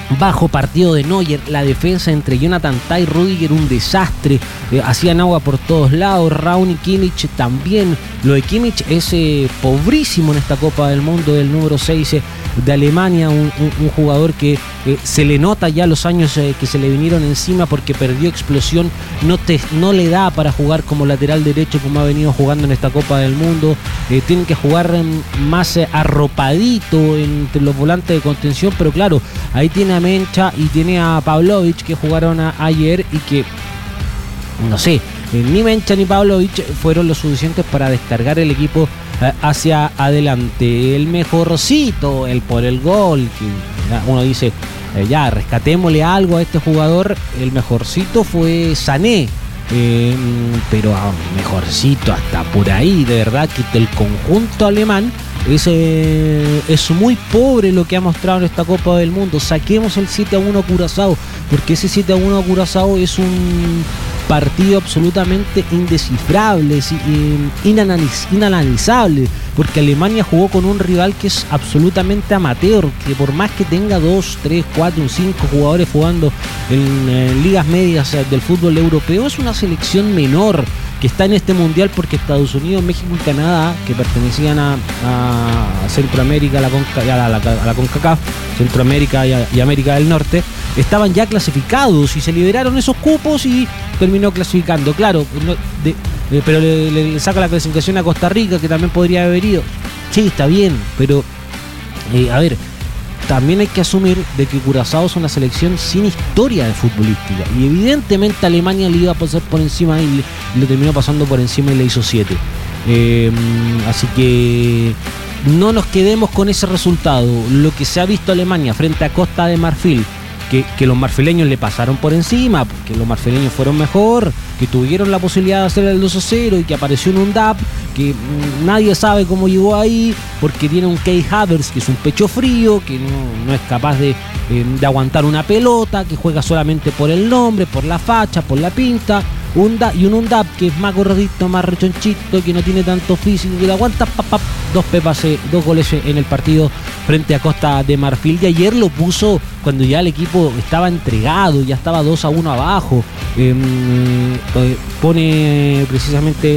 Bajo partido de Neuer, la defensa entre Jonathan Tah y Rüdiger un desastre, hacían agua por todos lados. Raúl Kimmich también. Lo de Kimmich es pobrísimo en esta Copa del Mundo, el número 6 de Alemania, un jugador que se le nota ya los años que se le vinieron encima porque perdió explosión, no le da para jugar como lateral derecho como ha venido jugando en esta Copa del Mundo. Tienen que jugar más arropadito entre los volantes de contención, pero claro, ahí tiene a Mencha y tiene a Pavlovic que jugaron ayer y que, no sé, ni Mencha ni Pavlovic fueron lo suficientes para descargar el equipo hacia adelante. El mejorcito, el por el gol, que uno dice, ya, rescatémosle algo a este jugador. El mejorcito fue Sané, pero mejorcito hasta por ahí, de verdad que el conjunto alemán es muy pobre lo que ha mostrado en esta Copa del Mundo. Saquemos el 7-1 a Curazao, porque ese 7-1 a Curazao es un partido absolutamente indescifrable, inanalizable, porque Alemania jugó con un rival que es absolutamente amateur, que por más que tenga 2, 3, 4, 5 jugadores jugando en ligas medias del fútbol europeo, es una selección menor que está en este mundial porque Estados Unidos, México y Canadá, que pertenecían a Centroamérica, a la CONCACAF, Centroamérica y América del Norte, estaban ya clasificados y se liberaron esos cupos y terminó clasificando. Claro, pero le saca la clasificación a Costa Rica, que también podría haber ido. Sí, está bien, pero a ver, también hay que asumir de que Curazao es una selección sin historia de futbolística y evidentemente Alemania le iba a pasar por encima y le terminó pasando por encima y le hizo 7. Así que no nos quedemos con ese resultado. Lo que se ha visto Alemania frente a Costa de Marfil, que los marfileños le pasaron por encima, porque los marfileños fueron mejor, que tuvieron la posibilidad de hacer el 2-0 y que apareció un Undap, que nadie sabe cómo llegó ahí, porque tiene un Kai Havertz que es un pecho frío, que no es capaz de aguantar una pelota, que juega solamente por el nombre, por la facha, por la pinta. Y un Undap que es más gordito, más rechonchito, que no tiene tanto físico, que lo aguanta, dos goles en el partido frente a Costa de Marfil. Y ayer lo puso cuando ya el equipo estaba entregado, ya estaba 2-1 abajo. Pone precisamente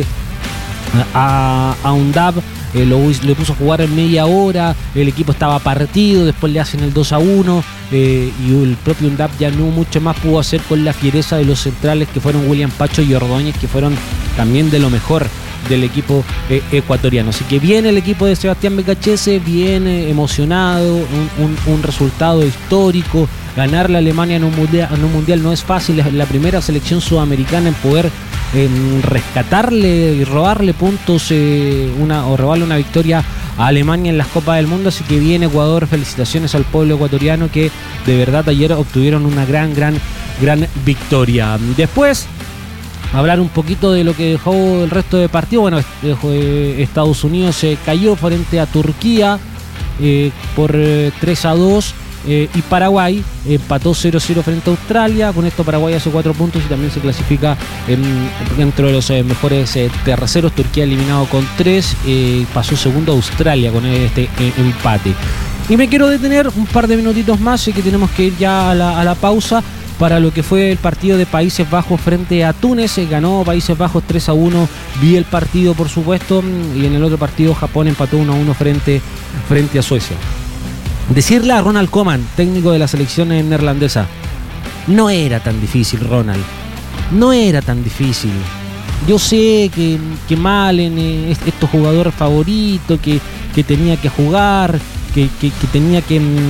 a Undap, le puso a jugar en media hora, el equipo estaba partido, después le hacen el 2-1 y el propio Undap ya no mucho más pudo hacer con la fiereza de los centrales que fueron William Pacho y Ordóñez, que fueron también de lo mejor del equipo ecuatoriano. Así que viene el equipo de Sebastián Becachese, viene emocionado, un resultado histórico. Ganarle a Alemania en un mundial no es fácil, es la primera selección sudamericana en poder rescatarle y robarle puntos o robarle una victoria a Alemania en las Copas del Mundo. Así que viene Ecuador, felicitaciones al pueblo ecuatoriano que de verdad ayer obtuvieron una gran victoria. Después hablar un poquito de lo que dejó el resto de partido. Bueno, Estados Unidos se cayó frente a Turquía por 3-2. Y Paraguay empató 0-0 frente a Australia. Con esto Paraguay hace 4 puntos y también se clasifica dentro de los mejores terceros. Turquía eliminado con 3, pasó segundo a Australia con este empate. Y me quiero detener un par de minutitos más, que tenemos que ir ya a la pausa, para lo que fue el partido de Países Bajos frente a Túnez. Ganó Países Bajos 3-1, vi el partido por supuesto, y en el otro partido Japón empató 1-1 frente a Suecia. Decirle a Ronald Koeman, técnico de la selección neerlandesa, no era tan difícil, Ronald. No era tan difícil. Yo sé que Malen es tu jugador favorito, que tenía que jugar, que tenía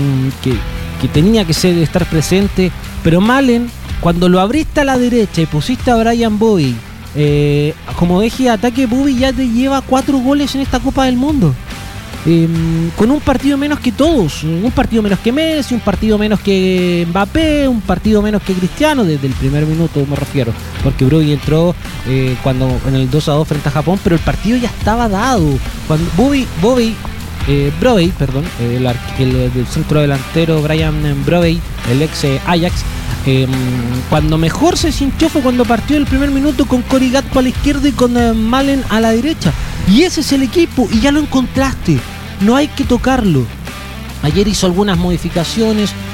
que estar presente. Pero Malen, cuando lo abriste a la derecha y pusiste a Brian Bowie como eje de ataque, Bowie ya te lleva 4 goles en esta Copa del Mundo. Con un partido menos que todos, un partido menos que Messi, un partido menos que Mbappé, un partido menos que Cristiano, desde el primer minuto me refiero, porque Brugge entró cuando en el 2-2 frente a Japón, pero el partido ya estaba dado. Cuando Brobbey, el centro delantero Brian Brobbey, el ex Ajax, cuando mejor se sintió fue cuando partió el primer minuto con Cory Gakpo a la izquierda y con Malen a la derecha. Y ese es el equipo, y ya lo encontraste. No hay que tocarlo. Ayer hizo algunas modificaciones,